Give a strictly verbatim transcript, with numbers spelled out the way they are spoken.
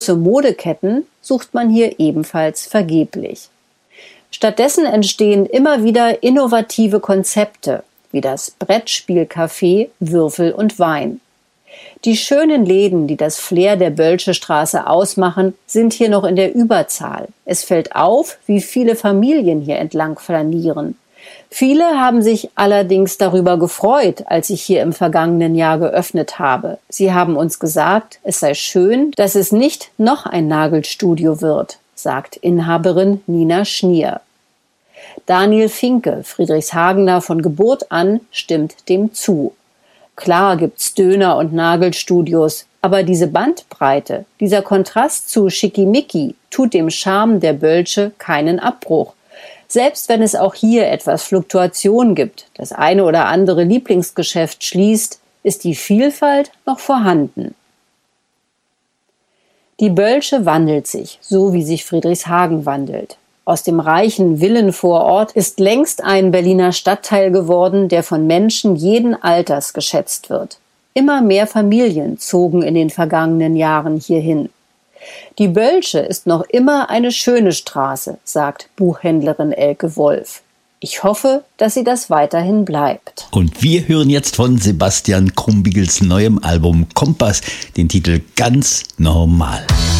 Modeketten sucht man hier ebenfalls vergeblich. Stattdessen entstehen immer wieder innovative Konzepte, wie das Brettspielcafé Würfel und Wein. Die schönen Läden, die das Flair der Bölsche Straße ausmachen, sind hier noch in der Überzahl. Es fällt auf, wie viele Familien hier entlang flanieren. Viele haben sich allerdings darüber gefreut, als ich hier im vergangenen Jahr geöffnet habe. Sie haben uns gesagt, es sei schön, dass es nicht noch ein Nagelstudio wird, sagt Inhaberin Nina Schnier. Daniel Finke, Friedrichshagener von Geburt an, stimmt dem zu. Klar gibt's Döner- und Nagelstudios, aber diese Bandbreite, dieser Kontrast zu Schickimicki tut dem Charme der Bölsche keinen Abbruch. Selbst wenn es auch hier etwas Fluktuation gibt, das eine oder andere Lieblingsgeschäft schließt, ist die Vielfalt noch vorhanden. Die Bölsche wandelt sich, so wie sich Friedrichshagen wandelt. Aus dem reichen Villenvorort ist längst ein Berliner Stadtteil geworden, der von Menschen jeden Alters geschätzt wird. Immer mehr Familien zogen in den vergangenen Jahren hierhin. Die Bölsche ist noch immer eine schöne Straße, sagt Buchhändlerin Elke Wolf. Ich hoffe, dass sie das weiterhin bleibt. Und wir hören jetzt von Sebastian Krumbiegels neuem Album Kompass den Titel Ganz normal.